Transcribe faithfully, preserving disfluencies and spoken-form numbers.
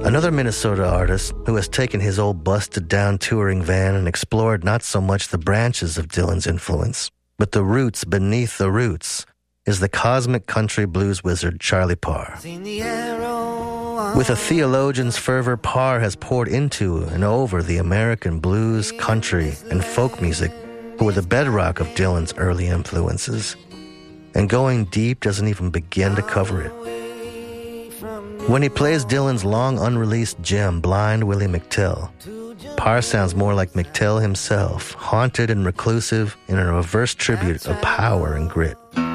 Another Minnesota artist who has taken his old busted-down touring van and explored not so much the branches of Dylan's influence, but the roots beneath the roots, is the cosmic country blues wizard Charlie Parr. With a theologian's fervor, Parr has poured into and over the American blues, country, and folk music who were the bedrock of Dylan's early influences. And going deep doesn't even begin to cover it. When he plays Dylan's long unreleased gem, Blind Willie McTell, Parr sounds more like McTell himself, haunted and reclusive in a reverse tribute of power and grit.